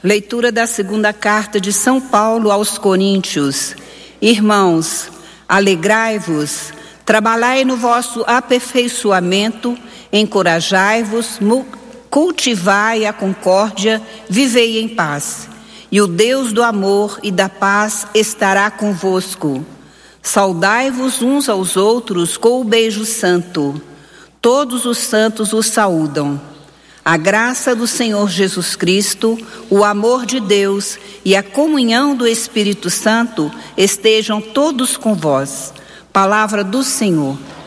Leitura da segunda carta de São Paulo aos Coríntios. Irmãos, alegrai-vos, trabalhai no vosso aperfeiçoamento, encorajai-vos, cultivai a concórdia, vivei em paz. E o Deus do amor e da paz estará convosco. Saudai-vos uns aos outros com o beijo santo. Todos os santos os saúdam. A graça do Senhor Jesus Cristo, o amor de Deus e a comunhão do Espírito Santo estejam todos com vós. Palavra do Senhor.